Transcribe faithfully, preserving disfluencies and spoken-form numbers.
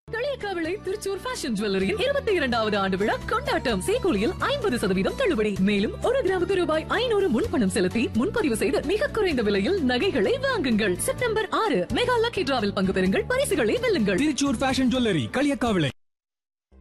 Kaliyakkavilai Thrissur fashion ஜுவல்லரியின் இருபத்தி இரண்டாவது ஆண்டு விழா கொண்டாட்டம். சேகூலியில் ஐம்பது சதவீதம் தள்ளுபடி. மேலும் ஒரு கிராமுக்கு ரூபாய் ஐநூறு முன்பணம் செலுத்தி முன்பதிவு செய்து மிக குறைந்த விலையில் நகைகளை வாங்குங்கள். செப்டம்பர் ஆறு மெகா லக்கி டிராவில் பங்கு பெறுங்கள், பரிசுகளை வெல்லுங்கள். Thrissur fashion jewellery Kaliyakkavilai.